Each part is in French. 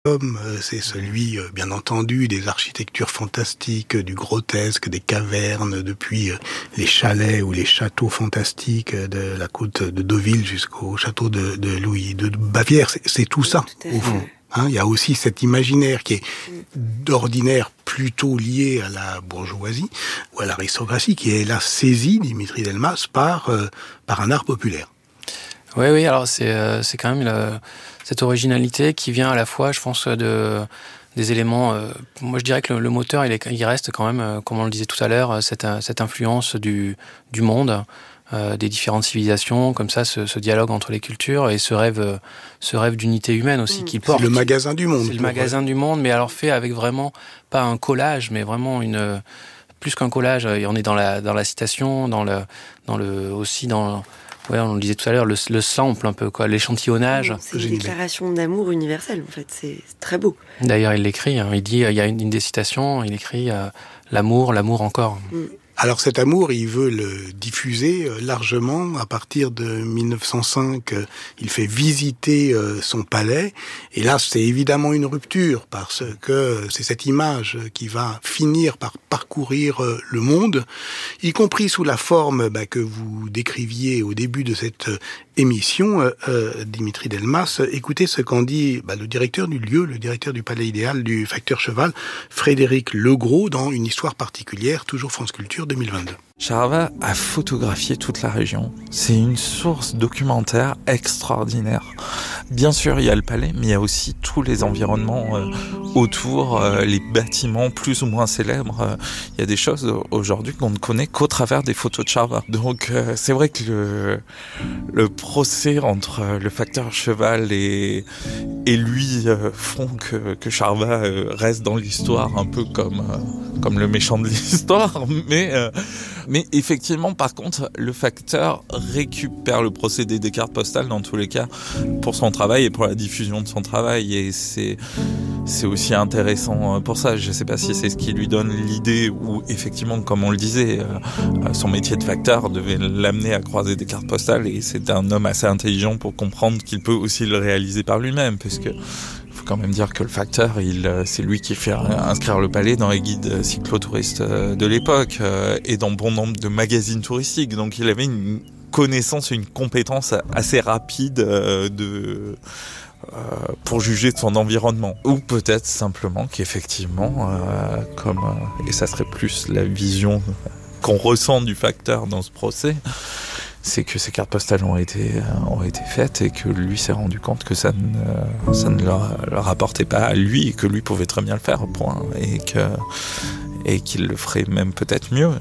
C'est celui, bien entendu, des architectures fantastiques, du grotesque, des cavernes, depuis les chalets ou les châteaux fantastiques de la côte de Deauville jusqu'au château de Louis de Bavière. C'est tout ça, au fond. Il y a aussi cet imaginaire qui est d'ordinaire plutôt lié à la bourgeoisie ou à l'aristocratie, qui est là saisi, Dimitri Delmas, par un art populaire. Oui, alors c'est quand même cette originalité qui vient à la fois, je pense, des éléments. Moi, je dirais que le moteur, il reste quand même, comme on le disait tout à l'heure, cette influence du monde, des différentes civilisations, comme ça, ce dialogue entre les cultures et ce rêve d'unité humaine aussi qu'il porte. C'est le magasin du monde. C'est le magasin du monde, mais alors fait avec vraiment pas un collage, mais vraiment plus qu'un collage. Et on est dans la citation, aussi dans ouais, on le disait tout à l'heure, le sample un peu, quoi, l'échantillonnage. C'est une déclaration d'amour universelle, en fait, c'est très beau. D'ailleurs, il l'écrit, il dit, il y a une des citations, il écrit l'amour encore. Alors cet amour, il veut le diffuser largement. À partir de 1905, il fait visiter son palais. Et là, c'est évidemment une rupture, parce que c'est cette image qui va finir par parcourir le monde, y compris sous la forme que vous décriviez au début de cette émission, Dimitri Delmas. Écoutez ce qu'en dit le directeur du lieu, le directeur du Palais Idéal du Facteur Cheval, Frédéric Legros, dans Une histoire particulière, toujours France Culture 2022. Charava a photographié toute la région. C'est une source documentaire extraordinaire. Bien sûr, il y a le palais, mais il y a aussi tous les environnements autour, les bâtiments plus ou moins célèbres. Il y a des choses aujourd'hui qu'on ne connaît qu'au travers des photos de Charava. Donc c'est vrai que le procès entre le facteur cheval et lui font que Charava reste dans l'histoire un peu comme le méchant de l'histoire, mais effectivement, par contre, le facteur récupère le procédé des cartes postales dans tous les cas pour son travail et pour la diffusion de son travail, et c'est aussi intéressant pour ça. Je ne sais pas si c'est ce qui lui donne l'idée ou effectivement, comme on le disait, son métier de facteur devait l'amener à croiser des cartes postales, et c'est un homme assez intelligent pour comprendre qu'il peut aussi le réaliser par lui-même, puisque faut quand même dire que le facteur, c'est lui qui fait inscrire le palais dans les guides cyclotouristes de l'époque et dans bon nombre de magazines touristiques. Donc il avait une connaissance et une compétence assez rapide pour juger de son environnement. Ou peut-être simplement qu'effectivement, et ça serait plus la vision qu'on ressent du facteur dans ce procès, c'est que ces cartes postales ont été faites et que lui s'est rendu compte que ça ne leur apportait pas à lui, et que lui pouvait très bien le faire, point, et qu'il le ferait même peut-être mieux.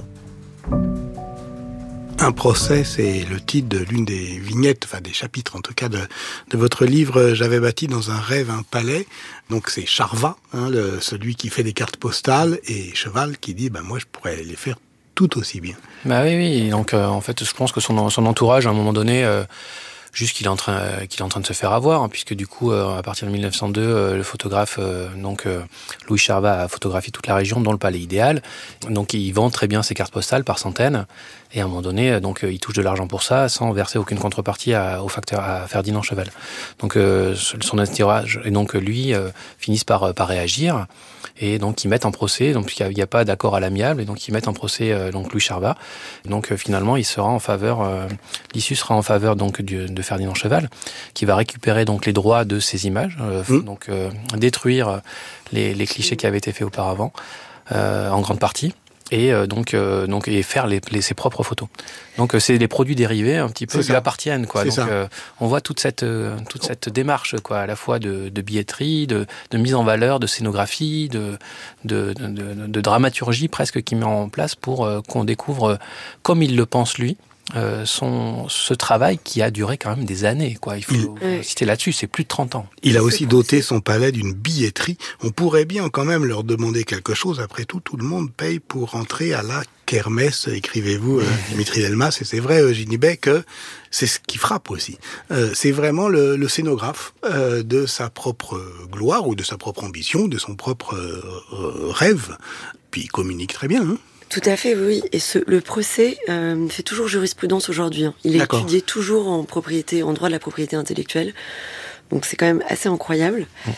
Un procès, c'est le titre de l'une des vignettes, enfin des chapitres en tout cas de votre livre. J'avais bâti dans un rêve un palais. Donc c'est Charva, celui qui fait des cartes postales, et Cheval qui dit moi je pourrais les faire tout aussi bien. Oui. Donc en fait, je pense que son entourage, à un moment donné, juste qu'il est en train de se faire avoir, puisque du coup, à partir de 1902, le photographe, Louis Charva, a photographié toute la région, dont le Palais Idéal. Donc il vend très bien ses cartes postales par centaines. Et à un moment donné, il touche de l'argent pour ça, sans verser aucune contrepartie au facteur, à Ferdinand Cheval. Donc son entourage et donc lui finissent par réagir. Et donc ils mettent en procès, donc il n'y a pas d'accord à l'amiable, et donc ils mettent en procès donc Louis Charva. Donc finalement, l'issue sera en faveur donc de Ferdinand Cheval, qui va récupérer donc les droits de ces images, détruire les clichés qui avaient été faits auparavant, en grande partie. Et et faire ses propres photos. Donc c'est les produits dérivés un petit peu qui lui appartiennent, quoi. Donc on voit toute cette démarche, quoi, à la fois de billetterie, de mise en valeur, de scénographie, de dramaturgie presque, qu'il met en place pour qu'on découvre, comme il le pense lui, ce travail qui a duré quand même des années, quoi. Il faut citer là-dessus, c'est plus de 30 ans. Il a aussi doté son palais d'une billetterie. On pourrait bien quand même leur demander quelque chose. Après tout le monde paye pour entrer à la kermesse, écrivez-vous, Dimitri Delmas. Et c'est vrai, Eugénie Bay, que c'est ce qui frappe aussi. C'est vraiment le scénographe de sa propre gloire, ou de sa propre ambition, de son propre rêve. Puis il communique très bien, Tout à fait, oui. Et le procès fait toujours jurisprudence aujourd'hui. Il est étudié toujours en droit de la propriété intellectuelle. Donc c'est quand même assez incroyable.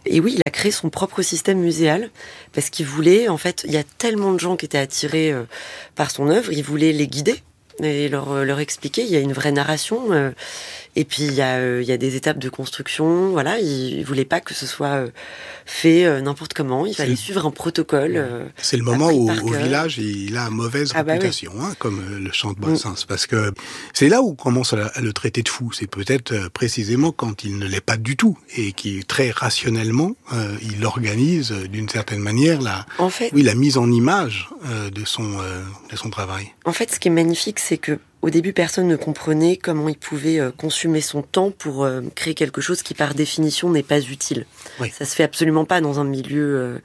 Et oui, il a créé son propre système muséal parce qu'il voulait, en fait, il y a tellement de gens qui étaient attirés par son œuvre, il voulait les guider et leur expliquer. Il y a une vraie narration. Et puis il y a des étapes de construction. Voilà, il voulait pas que ce soit fait n'importe comment. Il fallait suivre un protocole. C'est le moment où au village il a mauvaise réputation, comme le chant de Brassens, parce que c'est là où on commence à le traiter de fou. C'est peut-être précisément quand il ne l'est pas du tout et qui très rationnellement il organise d'une certaine manière la mise en image de son travail. En fait, ce qui est magnifique, c'est que au début, personne ne comprenait comment il pouvait consumer son temps pour créer quelque chose qui, par définition, n'est pas utile. Oui. Ça se fait absolument pas dans un milieu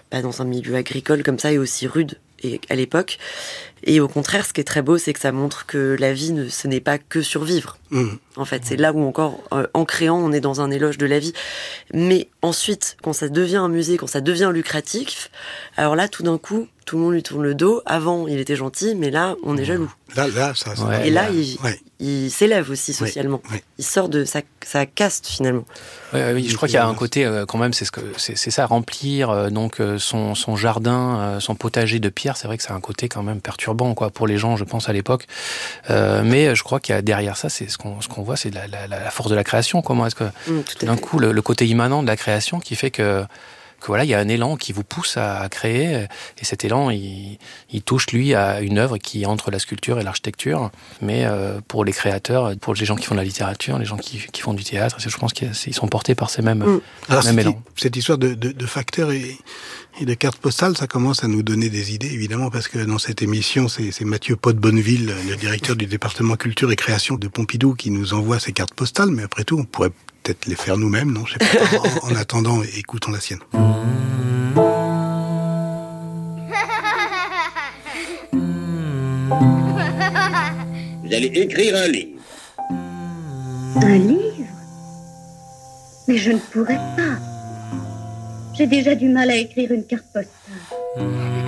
agricole comme ça et aussi rude à l'époque. Et au contraire, ce qui est très beau, c'est que ça montre que la vie, ce n'est pas que survivre. En fait, c'est là où encore, en créant, on est dans un éloge de la vie. Mais ensuite, quand ça devient un musée, quand ça devient lucratif, alors là, tout d'un coup, tout le monde lui tourne le dos. Avant, il était gentil, mais là, on est jaloux. Là, et là, il s'élève aussi socialement. Il sort de sa caste, finalement. Oui, je crois qu'il y a un côté, quand même, c'est ça, remplir son jardin, son potager de pierre. C'est vrai que c'est un côté quand même perturbant, quoi, pour les gens, je pense, à l'époque. Mais je crois qu'il y a derrière ça, c'est ce qu'on voit, c'est la force de la création. Comment est-ce que, d'un coup, le côté immanent de la création qui fait que voilà, il y a un élan qui vous pousse à créer, et cet élan, il touche, lui, à une œuvre qui est entre la sculpture et l'architecture, mais pour les créateurs, pour les gens qui font de la littérature, les gens qui font du théâtre, je pense qu'ils sont portés par ces mêmes élans. Cette histoire de facteurs et de cartes postales, ça commence à nous donner des idées, évidemment, parce que dans cette émission, c'est Mathieu Pot-Bonneville, le directeur du département culture et création de Pompidou, qui nous envoie ces cartes postales, mais après tout, on pourrait peut-être les faire nous-mêmes, non? Je sais pas. En attendant, écoutons la sienne. Vous allez écrire un livre. Un livre? Mais je ne pourrais pas. J'ai déjà du mal à écrire une carte postale.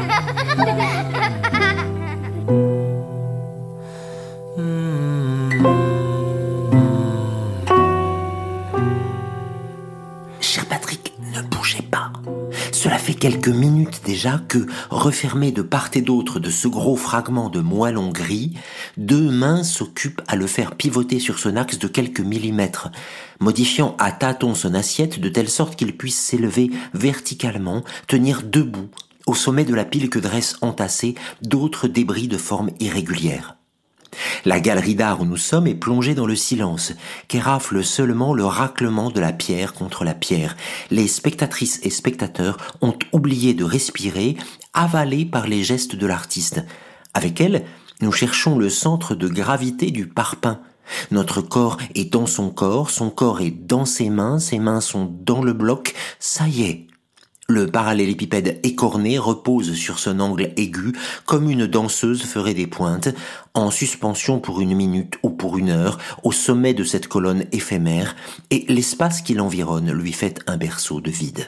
Cher Patrick, ne bougez pas. Cela fait quelques minutes déjà que, refermé de part et d'autre de ce gros fragment de moellon gris, 2 mains s'occupent à le faire pivoter sur son axe de quelques millimètres, modifiant à tâtons son assiette de telle sorte qu'il puisse s'élever verticalement, tenir debout, au sommet de la pile que dressent entassés d'autres débris de forme irrégulière. La galerie d'art où nous sommes est plongée dans le silence, qu'érafle seulement le raclement de la pierre contre la pierre. Les spectatrices et spectateurs ont oublié de respirer, avalés par les gestes de l'artiste. Avec elle, nous cherchons le centre de gravité du parpaing. Notre corps est dans son corps est dans ses mains sont dans le bloc, ça y est. Le parallélépipède écorné repose sur son angle aigu comme une danseuse ferait des pointes, en suspension pour 1 minute ou pour 1 heure au sommet de cette colonne éphémère, et l'espace qui l'environne lui fait un berceau de vide.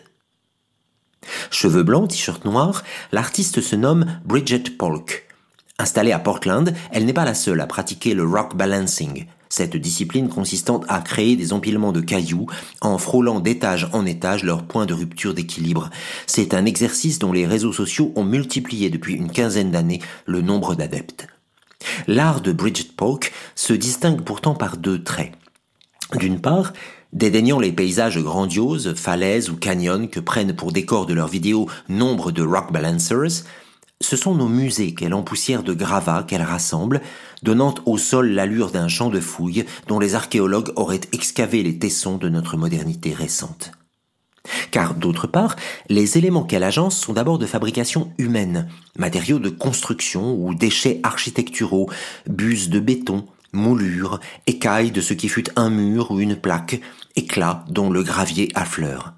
Cheveux blancs, t-shirt noir, l'artiste se nomme Bridget Polk. Installée à Portland, elle n'est pas la seule à pratiquer le rock balancing, cette discipline consistant à créer des empilements de cailloux en frôlant d'étage en étage leur point de rupture d'équilibre. C'est un exercice dont les réseaux sociaux ont multiplié depuis une 15aine d'années le nombre d'adeptes. L'art de Bridget Polk se distingue pourtant par 2 traits. D'une part, dédaignant les paysages grandioses, falaises ou canyons que prennent pour décor de leurs vidéos nombre de rock balancers, ce sont nos musées qu'elle empoussière de gravats qu'elle rassemble, donnant au sol l'allure d'un champ de fouilles dont les archéologues auraient excavé les tessons de notre modernité récente. Car d'autre part, les éléments qu'elle agence sont d'abord de fabrication humaine, matériaux de construction ou déchets architecturaux, buses de béton, moulures, écailles de ce qui fut un mur ou une plaque, éclats dont le gravier affleure.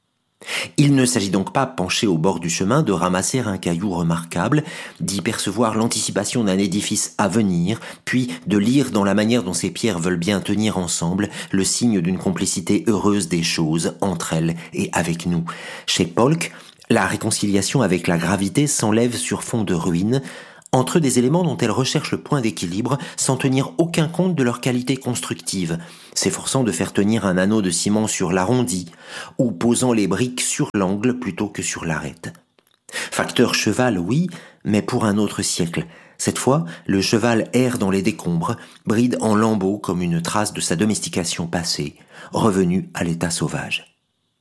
Il ne s'agit donc pas, penché au bord du chemin, de ramasser un caillou remarquable, d'y percevoir l'anticipation d'un édifice à venir, puis de lire dans la manière dont ces pierres veulent bien tenir ensemble le signe d'une complicité heureuse des choses entre elles et avec nous. Chez Polk, la réconciliation avec la gravité s'enlève sur fond de ruines, entre des éléments dont elle recherche le point d'équilibre sans tenir aucun compte de leur qualité constructive, s'efforçant de faire tenir un anneau de ciment sur l'arrondi, ou posant les briques sur l'angle plutôt que sur l'arête. Facteur cheval, oui, mais pour un autre siècle. Cette fois, le cheval erre dans les décombres, bride en lambeaux comme une trace de sa domestication passée, revenu à l'état sauvage.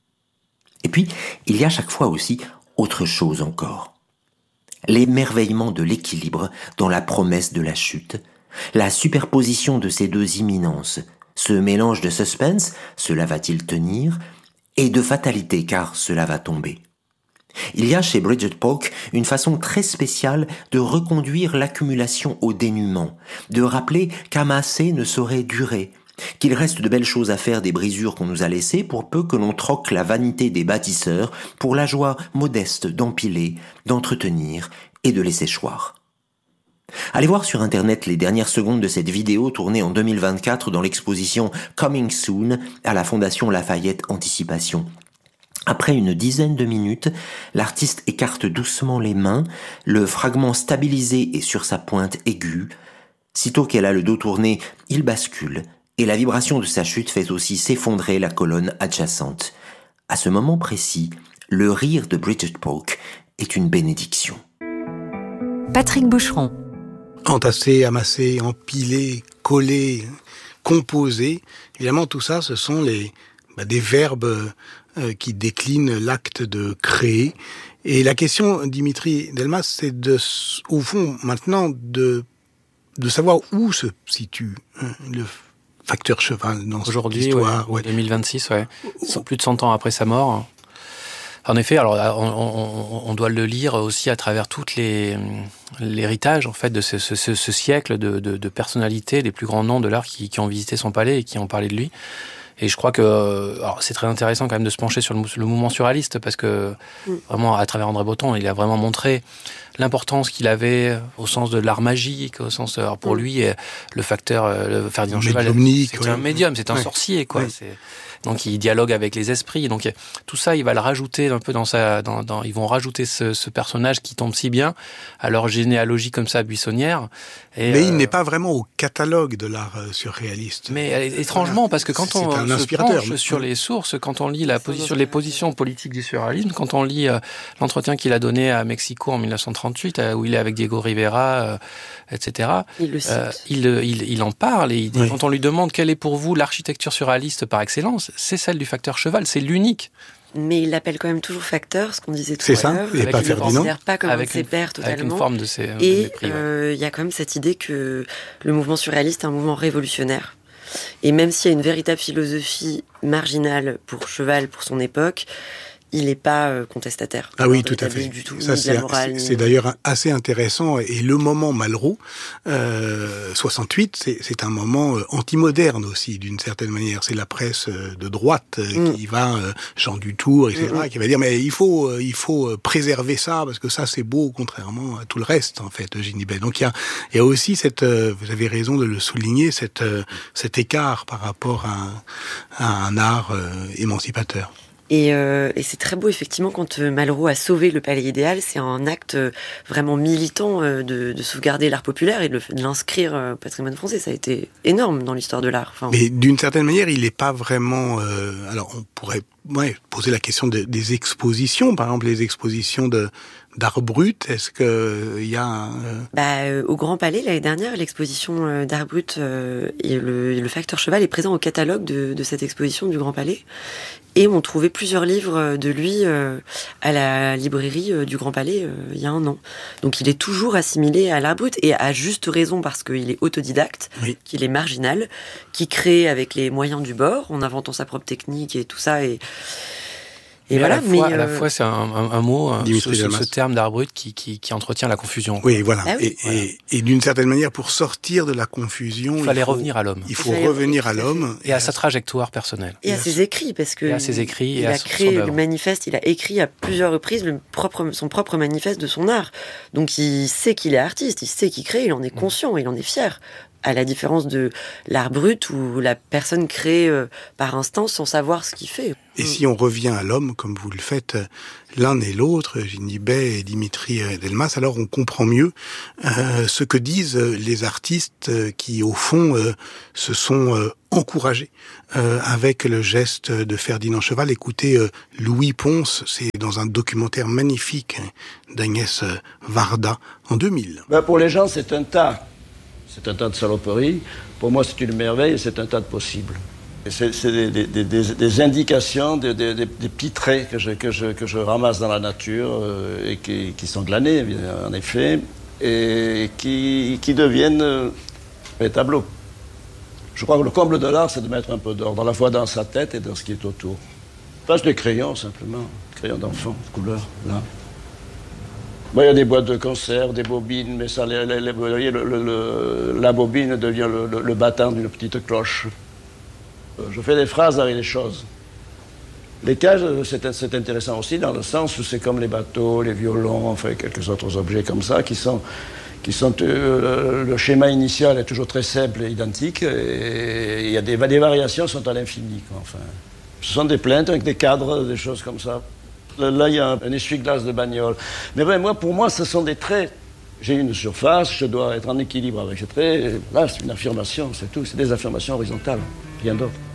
Et puis, il y a chaque fois aussi autre chose encore. L'émerveillement de l'équilibre dans la promesse de la chute, la superposition de ces deux imminences, ce mélange de suspense, cela va-t-il tenir, et de fatalité, car cela va tomber. Il y a chez Bridget Polk une façon très spéciale de reconduire l'accumulation au dénuement, de rappeler qu'amasser ne saurait durer, qu'il reste de belles choses à faire des brisures qu'on nous a laissées pour peu que l'on troque la vanité des bâtisseurs pour la joie modeste d'empiler, d'entretenir et de laisser choir. Allez voir sur internet les dernières secondes de cette vidéo tournée en 2024 dans l'exposition Coming Soon à la Fondation Lafayette Anticipation. Après une dizaine de minutes, l'artiste écarte doucement les mains, le fragment stabilisé est sur sa pointe aiguë. Sitôt qu'elle a le dos tourné, il bascule, et la vibration de sa chute fait aussi s'effondrer la colonne adjacente. À ce moment précis, le rire de Bridget Polk est une bénédiction. Patrick Boucheron. Entassé, amassé, empilé, collé, composé, évidemment tout ça, ce sont des verbes qui déclinent l'acte de créer. Et la question, Dimitri Delmas, c'est au fond, maintenant, de savoir où se situe le facteur cheval dans cette histoire. Aujourd'hui, 2026, plus de 100 ans après sa mort. En effet, alors on doit le lire aussi à travers toutes l'héritage en fait de ce siècle de personnalités, les plus grands noms de l'art qui ont visité son palais et qui ont parlé de lui. Et je crois que c'est très intéressant quand même de se pencher sur le mouvement surréaliste parce que vraiment à travers André Breton, il a vraiment montré l'importance qu'il avait au sens de l'art magique, au sens pour lui le facteur le Ferdinand Cheval, c'est un médium, c'est un sorcier quoi. Donc il dialogue avec les esprits. Donc tout ça, il va le rajouter un peu ils vont rajouter ce personnage qui tombe si bien à leur généalogie comme ça buissonnière. Mais il n'est pas vraiment au catalogue de l'art surréaliste. Mais étrangement, parce que quand on se penche sur les sources, quand on lit sur les positions politiques du surréalisme, quand on lit l'entretien qu'il a donné à Mexico en 1938, où il est avec Diego Rivera, etc. Il le cite. Il en parle et quand on lui demande quelle est pour vous l'architecture surréaliste par excellence, c'est celle du facteur cheval, c'est l'unique. Mais il l'appelle quand même toujours facteur, ce qu'on disait tout à l'heure. C'est ça, et pas Ferdinand. Il ne considère pas comme un de ses pairs totalement. Avec une forme de ses et il y a quand même cette idée que le mouvement surréaliste est un mouvement révolutionnaire. Et même s'il y a une véritable philosophie marginale pour Cheval, pour son époque, il n'est pas contestataire. Ah oui, tout à fait. Du tout, ça, c'est d'ailleurs assez intéressant. Et le moment Malraux, 68, c'est un moment anti-moderne aussi, d'une certaine manière. C'est la presse de droite qui va, Jean Dutour, etc., qui va dire, mais il faut préserver ça, parce que ça, c'est beau, contrairement à tout le reste, en fait, Eugénie Bell. Donc, il y a aussi vous avez raison de le souligner, cet écart par rapport à un art émancipateur. Et c'est très beau, effectivement, quand Malraux a sauvé le palais idéal, c'est un acte vraiment militant de sauvegarder l'art populaire et de l'inscrire au patrimoine français. Ça a été énorme dans l'histoire de l'art. Enfin, mais d'une certaine manière, il n'est pas vraiment... alors, on pourrait poser la question des expositions, par exemple les expositions d'art brut. Est-ce qu'il y a au Grand Palais, l'année dernière, l'exposition d'art brut et le facteur cheval est présent au catalogue de cette exposition du Grand Palais. Et on trouvait plusieurs livres de lui à la librairie du Grand Palais il y a un an. Donc il est toujours assimilé à l'art brut, et à juste raison, parce qu'il est autodidacte, qu'il est marginal, qui crée avec les moyens du bord, en inventant sa propre technique et tout ça. Et voilà, à la fois, c'est un mot, ce terme d'art brut qui entretient la confusion. Oui, voilà. Et d'une certaine manière, pour sortir de la confusion, il fallait revenir à l'homme. Il faut revenir à l'homme. Et à sa trajectoire personnelle. Et à ses écrits, parce que il a créé le manifeste, il a écrit à plusieurs reprises son propre manifeste de son art. Donc il sait qu'il est artiste, il sait qu'il crée, il en est conscient, il en est fier. À la différence de l'art brut où la personne crée par instinct sans savoir ce qu'il fait. Et si on revient à l'homme, comme vous le faites l'un et l'autre, Ginny Bay et Dimitri Delmas, alors on comprend mieux ce que disent les artistes qui, au fond, se sont encouragés avec le geste de Ferdinand Cheval. Écoutez, Louis Pons, c'est dans un documentaire magnifique d'Agnès Varda en 2000. Pour les gens, c'est un tas. C'est un tas de saloperies. Pour moi, c'est une merveille et c'est un tas de possibles. C'est des indications, des petits traits que je ramasse dans la nature et qui sont glanés, en effet, et qui deviennent des tableaux. Je crois que le comble de l'art, c'est de mettre un peu d'ordre, à la fois dans sa tête et dans ce qui est autour. Passe des crayons, simplement. Crayons d'enfant, de couleur, là. Il y a des boîtes de conserve, des bobines, mais ça, vous voyez, la bobine devient le battant d'une petite cloche. Je fais des phrases avec les choses. Les cages, c'est intéressant aussi dans le sens où c'est comme les bateaux, les violons, enfin quelques autres objets comme ça, qui sont le schéma initial est toujours très simple et identique, et il y a les variations sont à l'infini. Enfin, ce sont des plaintes avec des cadres, des choses comme ça. Là, il y a un essuie-glace de bagnole. Mais pour moi, ce sont des traits. J'ai une surface, je dois être en équilibre avec ces traits. Là, c'est une affirmation, c'est tout. C'est des affirmations horizontales, rien d'autre.